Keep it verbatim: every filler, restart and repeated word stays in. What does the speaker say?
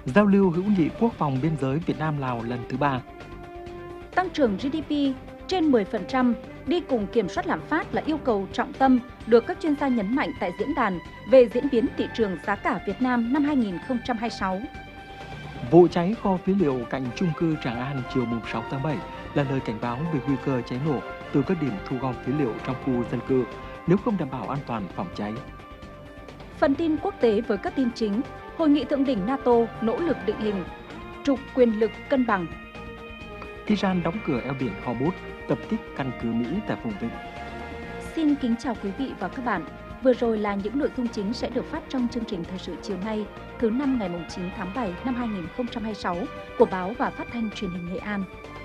Giao lưu hữu nghị quốc phòng biên giới Việt Nam-Lào lần thứ ba. Tăng trưởng giê đê pê trên mười phần trăm đi cùng kiểm soát lạm phát là yêu cầu trọng tâm được các chuyên gia nhấn mạnh tại diễn đàn về diễn biến thị trường giá cả Việt Nam năm hai nghìn không trăm hai mươi sáu. Vụ cháy kho phế liệu cạnh chung cư Tràng An chiều sáu tháng bảy là lời cảnh báo về nguy cơ cháy nổ từ các điểm thu gom phế liệu trong khu dân cư nếu không đảm bảo an toàn phòng cháy. Phần tin quốc tế với các tin chính, Hội nghị thượng đỉnh NATO nỗ lực định hình trục quyền lực cân bằng. Iran đóng cửa eo biển Hormuz, tập kích căn cứ Mỹ tại vùng vịnh. Xin kính chào quý vị và các bạn. Vừa rồi là những nội dung chính sẽ được phát trong chương trình thời sự chiều nay, thứ năm ngày chín tháng bảy năm hai nghìn không trăm hai mươi sáu của báo và phát thanh truyền hình Nghệ An.